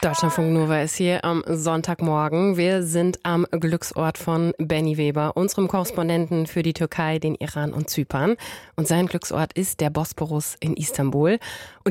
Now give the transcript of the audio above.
Deutschlandfunk Nova ist hier am Sonntagmorgen. Wir sind am Glücksort von Benny Weber, unserem Korrespondenten für die Türkei, den Iran und Zypern. Und sein Glücksort ist der Bosporus in Istanbul. Und